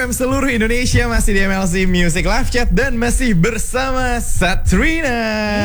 FM seluruh Indonesia, masih di MLC Music Live Chat dan masih bersama Satrina.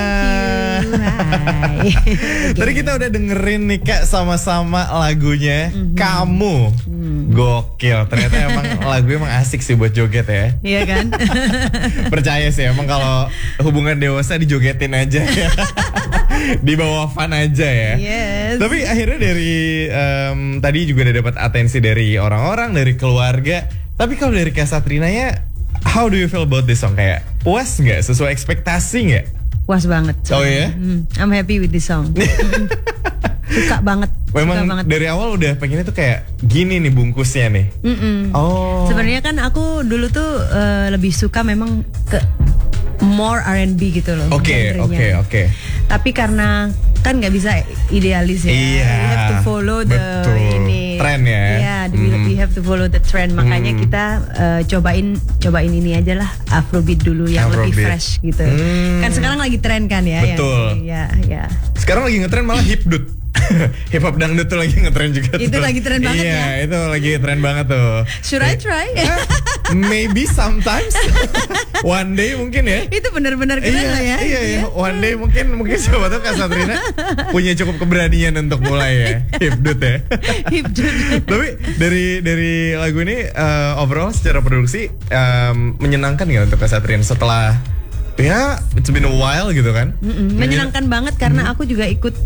Hai. Tadi kita udah dengerin nih Kak sama-sama lagunya Kamu. Gokil, ternyata emang lagu emang asik sih buat joget ya. Iya kan? Percaya sih emang kalau hubungan dewasa dijogetin aja ya. Di bawah fun aja ya. Yes. Tapi akhirnya dari tadi juga udah dapat atensi dari orang-orang, dari keluarga. Tapi kalau dari Kak Satrina ya, how do you feel about this song? Kayak puas nggak? Sesuai ekspektasi nggak? Puas banget. Oh ya? I'm happy with this song. Suka banget. Memang suka banget. dari awal udah pengennya tuh kayak gini nih bungkusnya nih. Oh. Sebenarnya kan aku dulu tuh lebih suka memang ke more R&B gitu loh. Oke. Tapi karena kan nggak bisa idealis ya. Iya. We have to follow the trend ya. Iya, we have to follow the trend. Makanya kita cobain ini aja lah, Afrobeat dulu yang lebih fresh gitu. Kan sekarang lagi tren kan ya. Betul. Ya. Sekarang lagi ngetren malah hipdut. Hip hop dangdut tuh lagi ngetren juga. Itu tuh. lagi tren banget ya. Iya, itu lagi tren banget tuh. Should I try? Maybe sometimes. One day mungkin ya. Itu benar-benar keren lah ya. Iya. One day mungkin siapa tahu Kak Satrina punya cukup keberanian untuk mulai ya. Hipdut ya. Hipdut. Tapi dari lagu ini overall secara produksi menyenangkan nggak untuk Kak Satrina setelah ya it's been a while gitu kan? Menyenangkan banget karena aku juga ikut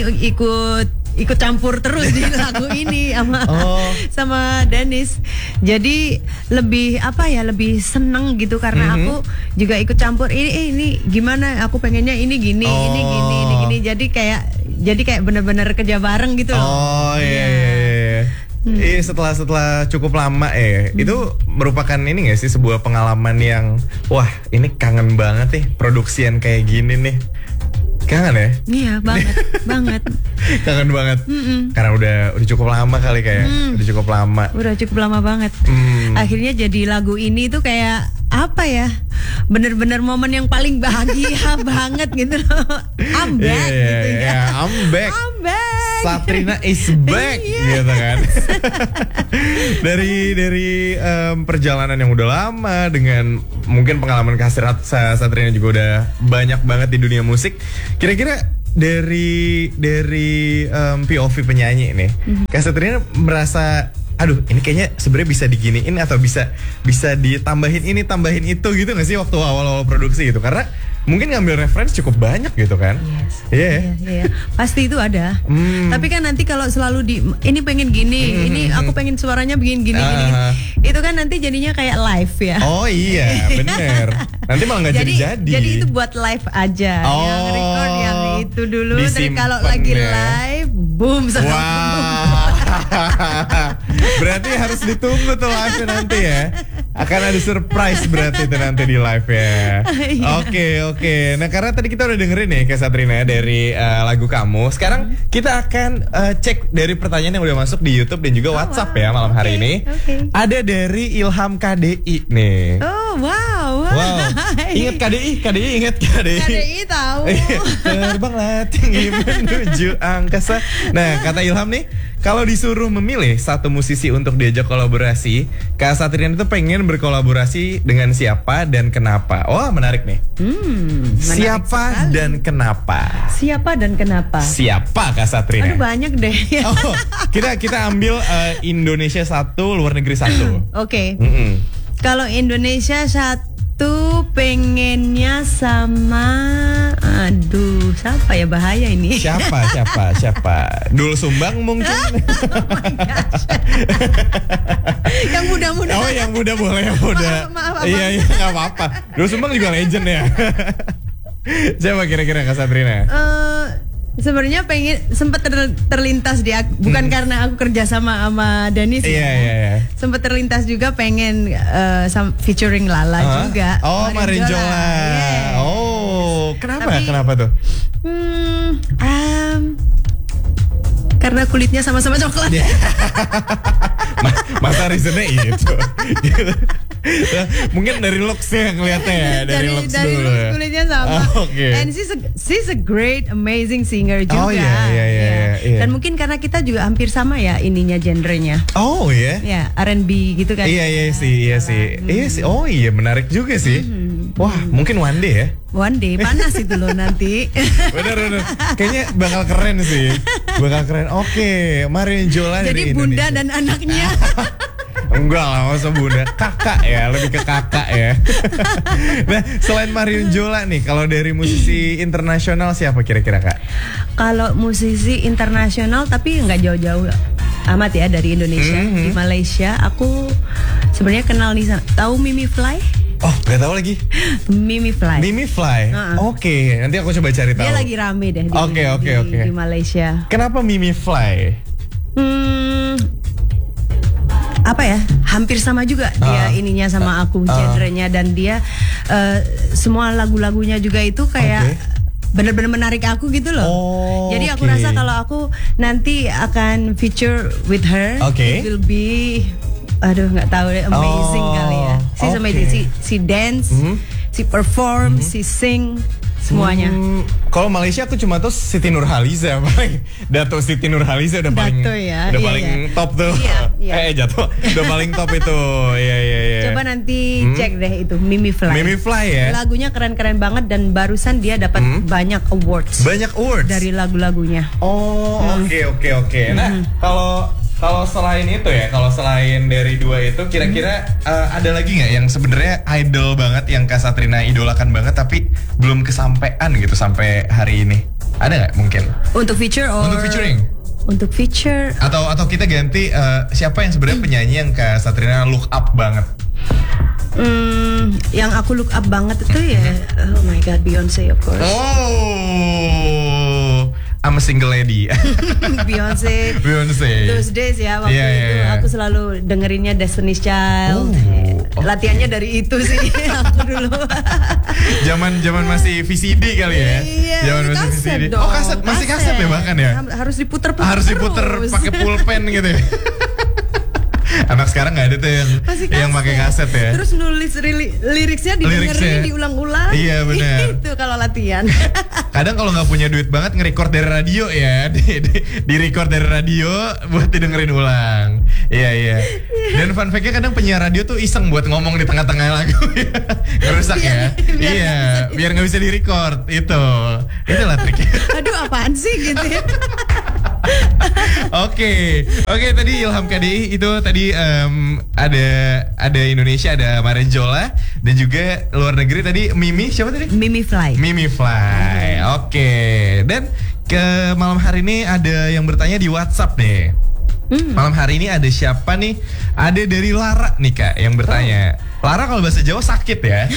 campur terus di lagu ini sama Dennis. Jadi lebih lebih seneng gitu karena aku juga ikut campur ini gimana, aku pengennya ini gini. Jadi kayak benar-benar kerja bareng gitu loh. Oh iya. Setelah cukup lama itu merupakan ini gak sih sebuah pengalaman yang wah ini kangen banget nih produksian kayak gini nih. Kangen ya? Iya banget. Kangen banget. Karena udah cukup lama kali kayak udah cukup lama. Udah cukup lama banget. Akhirnya jadi lagu ini tuh kayak apa ya? Bener-bener momen yang paling bahagia banget gitu loh. I'm back gitu ya. I'm back. Satrina is back gitu kan. dari perjalanan yang udah lama dengan mungkin pengalaman Satrina juga udah banyak banget di dunia musik. Kira-kira dari POV penyanyi nih, Kak Satrina merasa aduh ini kayaknya sebenarnya bisa diginiin atau bisa ditambahin ini tambahin itu gitu nggak sih waktu awal-awal produksi gitu, karena mungkin ngambil referensi cukup banyak gitu kan. Iya. Pasti itu ada. Tapi kan nanti kalau selalu ini pengen gini, ini aku pengen suaranya begini gini. Itu kan nanti jadinya kayak live ya. Oh iya, bener. Nanti malah nggak jadi. Jadi itu buat live aja. Yang record yang itu dulu. Tapi kalau lagi live, boom sama Berarti harus ditunggu tuh live nanti ya. Akan ada surprise berarti itu nanti di live ya. Oke. Nah karena tadi kita udah dengerin nih Kak Satrina dari lagu Kamu. Sekarang kita akan cek dari pertanyaan yang udah masuk di YouTube dan juga WhatsApp ya malam hari ini. Ada dari Ilham KDI nih. Oh wow. Ingat KDI, ingat KDI. KDI tahu. Terbanglah tinggi menuju angkasa. Nah kata Ilham nih, kalau disuruh memilih satu musisi untuk diajak kolaborasi, Kak Satrina itu pengen berkolaborasi dengan siapa dan kenapa? Wah menarik nih. Siapa dan kenapa? Siapa Kak Satrina? Aduh banyak deh. Kita ambil Indonesia satu, luar negeri satu. Oke. Kalau Indonesia satu pengennya sama, aduh siapa ya, bahaya ini. Siapa? Dul Sumbang mungkin. Oh my gosh. Yang muda-muda. Oh yang muda boleh, yang muda. Maaf. Iya nggak apa-apa. Dul Sumbang juga legend ya. Siapa kira-kira Kak Satrina? Sebenarnya pengen sempat terlintas dia, bukan karena aku kerja sama Dennis Iya. Sempat terlintas juga pengen featuring Lala juga. Oh Marinjola. Oh kenapa tuh? Karena kulitnya sama-sama coklat. Masa reasonnya itu. Mungkin dari looks-nya ngeliatnya ya, dari looks dari dulu. looks kulitnya sama. Okay. And she's a great amazing singer juga. Oh iya. Dan mungkin karena kita juga hampir sama ya ininya genrenya. Oh iya. Ya, R&B gitu kan. Iya sih. Oh iya, menarik juga sih. Wah, mungkin one day ya. One day panas itu loh nanti. Bener. Kayaknya bakal keren sih. Bakal keren. Oke, Marion Jola dari Jadi bunda Indonesia. dan anaknya. Enggak lah, masa bunda. Kakak ya, lebih ke kakak ya. Nah, selain Marion Jola nih, kalau dari musisi internasional siapa kira-kira Kak? Kalau musisi internasional tapi nggak jauh-jauh amat ya dari Indonesia. Di Malaysia aku sebenarnya kenal nih, tahu Mimi Fly? Oh, gak tahu lagi. Mimi Fly. Mimi Fly. Oke, nanti aku coba cari tahu. Dia lagi rame deh di Malaysia. Kenapa Mimi Fly? Apa ya? Hampir sama juga dia ininya sama aku genrenya, dan dia semua lagu-lagunya juga itu kayak bener-bener menarik aku gitu loh. Jadi aku rasa kalau aku nanti akan feature with her, it will be nggak tahu deh, amazing kali ya. She's amazing. Si dance, si perform, si sing, semuanya. Kalau Malaysia aku cuma tahu Siti Nurhaliza, paling Dato Siti Nurhaliza udah paling paling top tuh. Jatuh. Udah paling top itu. Iya. Coba nanti cek deh itu Mimi Fly. Mimi Fly ya. Lagunya keren-keren banget dan barusan dia dapat banyak awards. Banyak awards dari lagu-lagunya. Oke. Nah, kalau selain itu ya, kalau selain dari dua itu, kira-kira ada lagi nggak yang sebenarnya idol banget, yang Kak Satrina idolakan banget tapi belum kesampaian gitu sampai hari ini? Ada nggak mungkin? Untuk feature or? Untuk featuring? Untuk feature. Atau kita ganti siapa yang sebenarnya penyanyi yang Kak Satrina look up banget? Yang aku look up banget itu ya, oh my god, Beyonce of course. I'm a single lady. Beyonce. Those days ya, waktu itu aku selalu dengerinnya Destiny's Child. Latihannya dari itu sih aku dulu. Zaman masih VCD kali ya. Iya. Zaman masih VCD. Dong, masih kaset ya bahkan ya. Harus diputer pakai pulpen gitu ya. Anak sekarang nggak ada tuh yang pakai kaset ya. Terus nulis liriknya didengerin diulang-ulang. Iya benar. Itu kalau latihan. Kadang kalau nggak punya duit banget nge-record dari radio ya, di record dari radio buat didengerin ulang. Iya. Dan fun fact-nya kadang penyiar radio tuh iseng buat ngomong di tengah-tengah lagu. Ngerusak ya. Biar nggak bisa di-record. Itulah triknya. Aduh, apaan sih gitu ya. Oke, tadi Ilham KDI itu tadi ada Indonesia, ada Marion Jola, dan juga luar negeri tadi siapa tadi? Mimi Fly. Oke. Dan ke malam hari ini ada yang bertanya di WhatsApp nih. Malam hari ini ada siapa nih? Ada dari Lara nih Kak yang bertanya. Lara kalau bahasa Jawa sakit ya.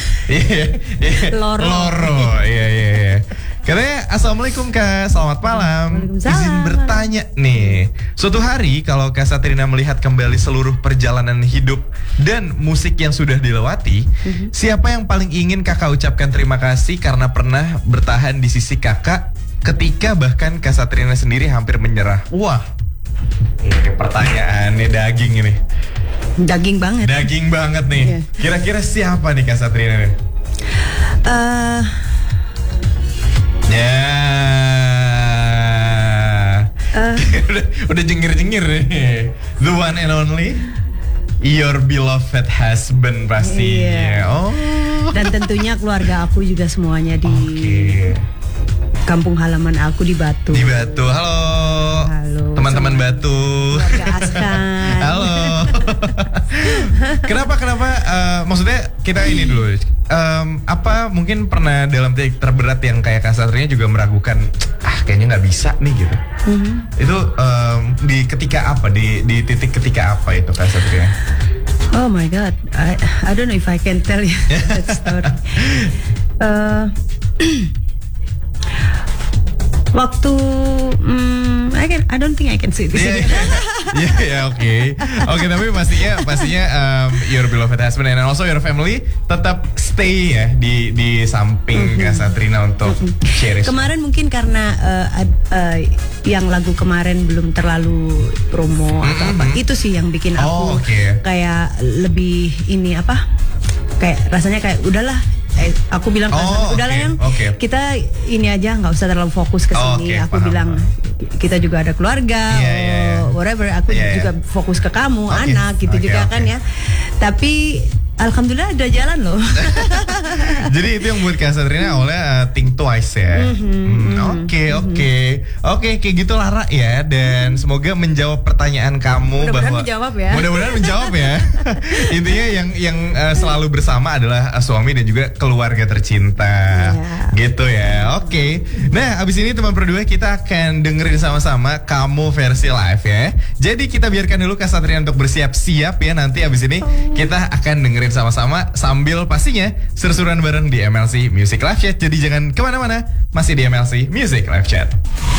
Loro. Iya. Katanya, Assalamualaikum Kak, selamat malam. Izin bertanya nih, suatu hari kalau Kak Satrina melihat kembali seluruh perjalanan hidup dan musik yang sudah dilewati, siapa yang paling ingin Kakak ucapkan terima kasih karena pernah bertahan di sisi Kakak ketika bahkan Kak Satrina sendiri hampir menyerah? Wah, ini pertanyaannya daging ini. Daging banget nih. Kira-kira siapa nih Kak Satrina nih? Udah jengir-jengir nih. The one and only, your beloved husband pastinya. Dan tentunya keluarga aku juga semuanya di kampung halaman aku di Batu. Halo teman-teman Batu. Keluarga Askan. Halo. Kenapa? Maksudnya kita ini dulu. Apa mungkin pernah dalam titik terberat yang kayak Kak Satrina juga meragukan, kayaknya nggak bisa nih gitu. Itu di ketika apa? Di titik ketika apa itu Kak Satrina? Oh my god, I don't know if I can tell you that story. Waktu I don't think I can say this. Oke, tapi pastinya your beloved husband and also your family tetap stay ya di samping Kak Satrina untuk cherish. Kemarin mungkin karena yang lagu kemarin belum terlalu promo atau apa, itu sih yang bikin aku kayak lebih ini apa, kayak rasanya kayak udahlah. Aku bilang udahlah yang kita ini aja, nggak usah terlalu fokus ke sini. Aku bilang kita juga ada keluarga, whatever. Aku juga fokus ke kamu, anak gitu juga kan ya. Tapi alhamdulillah udah jalan loh. Jadi itu yang buat Kak Satrina awalnya think twice ya. Oke, kayak gitu Lara ya. Dan semoga menjawab pertanyaan kamu. Mudah-mudahan menjawab ya. Intinya yang selalu bersama adalah suami dan juga keluarga tercinta. Gitu ya. Oke. Nah, abis ini teman berdua kita akan dengerin sama-sama Kamu versi live ya. Jadi kita biarkan dulu Kak Satrina untuk bersiap-siap ya. Nanti abis ini kita akan dengerin sama-sama sambil pastinya seru-seruan bareng di MLC Music Live Chat. Jadi jangan kemana-mana, masih di MLC Music Live Chat.